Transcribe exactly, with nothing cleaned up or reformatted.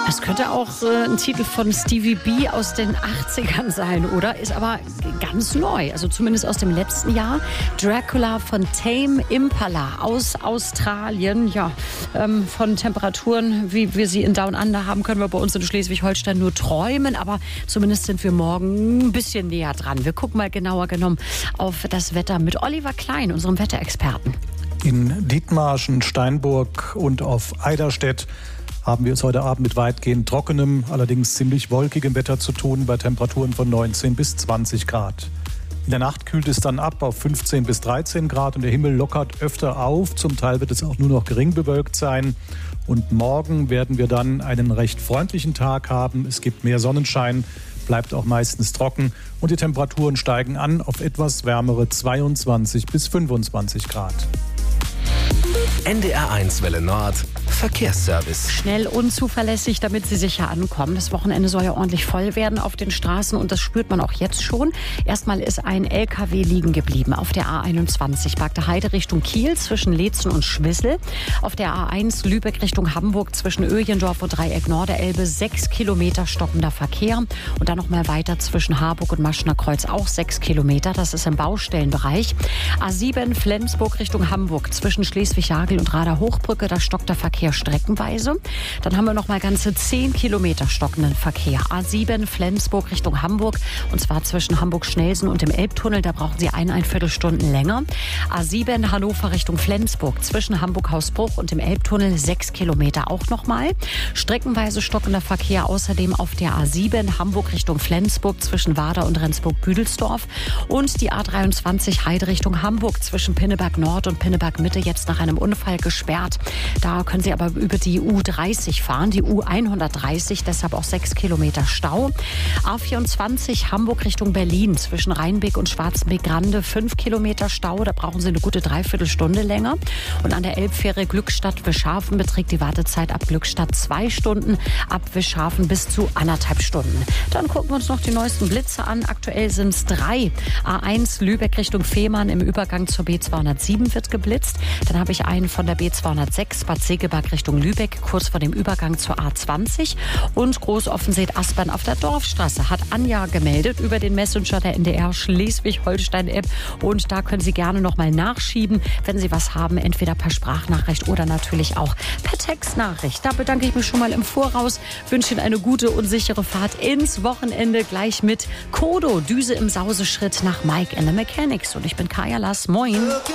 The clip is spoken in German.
Das könnte auch äh, ein Titel von Stevie B aus den achtzigern sein, oder? Ist aber ganz neu, also zumindest aus dem letzten Jahr. Dracula von Tame Impala aus Australien. Ja, ähm, von Temperaturen, wie wir sie in Down Under haben, können wir bei uns in Schleswig-Holstein nur träumen. Aber zumindest sind wir morgen ein bisschen näher dran. Wir gucken mal genauer genommen auf das Wetter mit Oliver Klein, unserem Wetterexperten. In Dithmarschen, Steinburg und auf Eiderstedt haben wir es heute Abend mit weitgehend trockenem, allerdings ziemlich wolkigem Wetter zu tun, bei Temperaturen von neunzehn bis zwanzig Grad. In der Nacht kühlt es dann ab auf fünfzehn bis dreizehn Grad und der Himmel lockert öfter auf. Zum Teil wird es auch nur noch gering bewölkt sein. Und morgen werden wir dann einen recht freundlichen Tag haben. Es gibt mehr Sonnenschein, bleibt auch meistens trocken und die Temperaturen steigen an auf etwas wärmere zweiundzwanzig bis fünfundzwanzig Grad. N D R eins Welle Nord Verkehrsservice. Schnell und zuverlässig, damit Sie sicher ankommen. Das Wochenende soll ja ordentlich voll werden auf den Straßen und das spürt man auch jetzt schon. Erstmal ist ein L K W liegen geblieben auf der A einundzwanzig, Bagde Heide Richtung Kiel zwischen Leetzen und Schwissel. Auf der A eins Lübeck Richtung Hamburg zwischen Öjendorf und Dreieck Norderelbe sechs Kilometer stockender Verkehr. Und dann noch mal weiter zwischen Harburg und Maschner Kreuz auch sechs Kilometer. Das ist im Baustellenbereich. A sieben Flensburg Richtung Hamburg zwischen Schleswig-Jagel und Rader Hochbrücke, da stockt der Verkehr streckenweise. Dann haben wir noch mal ganze zehn Kilometer stockenden Verkehr. A sieben Flensburg Richtung Hamburg und zwar zwischen Hamburg-Schnelsen und dem Elbtunnel. Da brauchen Sie eineinviertel Stunden länger. A sieben Hannover Richtung Flensburg zwischen Hamburg-Hausbruch und dem Elbtunnel sechs Kilometer auch noch mal. Streckenweise stockender Verkehr außerdem auf der A sieben Hamburg Richtung Flensburg zwischen Wader und Rendsburg-Büdelsdorf und die A dreiundzwanzig Heide Richtung Hamburg zwischen Pinneberg Nord und Pinneberg Mitte jetzt nach einem Unfall gesperrt. Da können Sie aber über die U dreißig fahren, die U hundertdreißig, deshalb auch sechs Kilometer Stau. A vierundzwanzig Hamburg Richtung Berlin zwischen Rheinbeck und Schwarzenbeck-Grande fünf Kilometer Stau, da brauchen Sie eine gute Dreiviertelstunde länger. Und an der Elbfähre Glückstadt-Wischhafen beträgt die Wartezeit ab Glückstadt zwei Stunden, ab Wischhafen bis zu anderthalb Stunden. Dann gucken wir uns noch die neuesten Blitze an. Aktuell sind es drei. A eins Lübeck Richtung Fehmarn im Übergang zur B zweihundertsieben wird geblitzt. Dann habe ich einen von der B zweihundertsechs Bad Segeberg Richtung Lübeck, kurz vor dem Übergang zur A zwanzig. Und Großoffensee-Aspern auf der Dorfstraße hat Anja gemeldet über den Messenger der N D R Schleswig-Holstein-App. Und da können Sie gerne noch mal nachschieben, wenn Sie was haben, entweder per Sprachnachricht oder natürlich auch per Textnachricht. Da bedanke ich mich schon mal im Voraus, wünsche Ihnen eine gute und sichere Fahrt ins Wochenende, gleich mit Kodo, Düse im Sauseschritt nach Mike and the Mechanics. Und ich bin Kaya Lass. Moin.